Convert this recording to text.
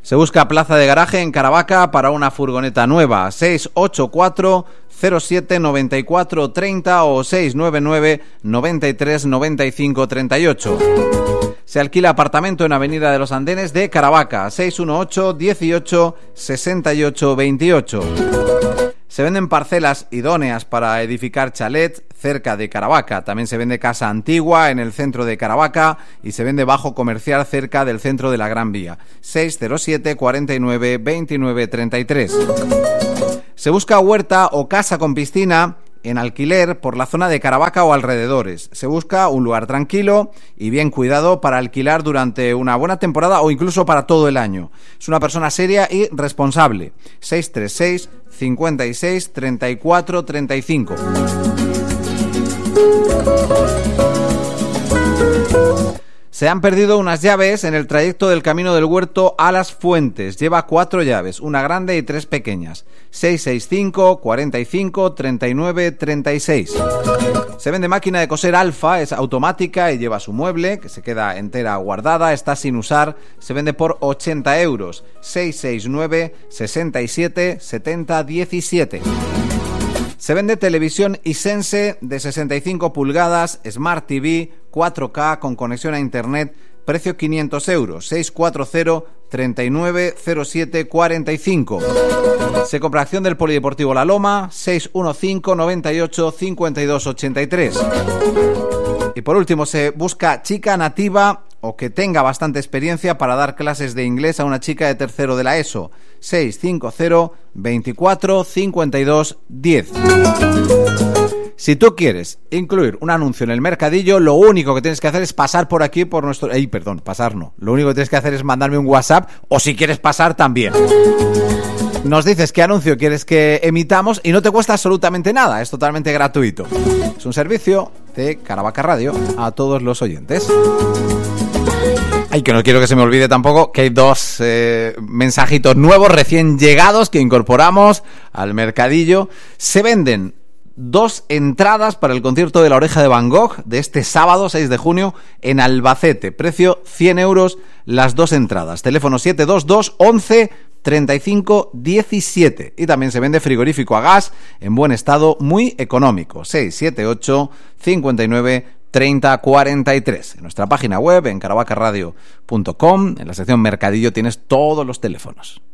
Se busca plaza de garaje en Caravaca para una furgoneta nueva. 684 07 94 30 o 699 93 95 38. Se alquila apartamento en Avenida de los Andenes de Caravaca. 618 18 68 28. Se venden parcelas idóneas para edificar chalet cerca de Caravaca. También se vende casa antigua en el centro de Caravaca y se vende bajo comercial cerca del centro de la Gran Vía. 607 49 29 33. Se busca huerta o casa con piscina en alquiler por la zona de Caravaca o alrededores. Se busca un lugar tranquilo y bien cuidado para alquilar durante una buena temporada o incluso para todo el año. Es una persona seria y responsable. 636 56 34 35. Se han perdido unas llaves en el trayecto del Camino del Huerto a Las Fuentes. Lleva 4 llaves, una grande y 3 pequeñas. 665 45 39 36. Se vende máquina de coser Alfa, es automática y lleva su mueble, que se queda entera guardada, está sin usar. Se vende por 80 euros. 669 67 70 17. Se vende televisión Hisense de 65 pulgadas, Smart TV, 4K con conexión a internet, precio 500 euros, 640 39 07 45. Se compra acción del Polideportivo La Loma, 615 98 52 83. Y por último, se busca chica nativa o que tenga bastante experiencia para dar clases de inglés a una chica de tercero de la ESO. 650 24 52 10. Si tú quieres incluir un anuncio en el mercadillo, lo único que tienes que hacer es pasar por aquí por nuestro... pasar no. Lo único que tienes que hacer es mandarme un WhatsApp o si quieres pasar también. Nos dices qué anuncio quieres que emitamos y no te cuesta absolutamente nada, es totalmente gratuito. Es un servicio de Caravaca Radio a todos los oyentes. Ay, que no quiero que se me olvide tampoco que hay 2 mensajitos nuevos recién llegados que incorporamos al mercadillo. Se venden 2 entradas para el concierto de La Oreja de Van Gogh de este sábado 6 de junio en Albacete. Precio 100 euros las 2 entradas. Teléfono 722 11 35 17. Y también se vende frigorífico a gas en buen estado, muy económico. 678 59 30 43. En nuestra página web, en caravacaradio.com, en la sección Mercadillo, tienes todos los teléfonos.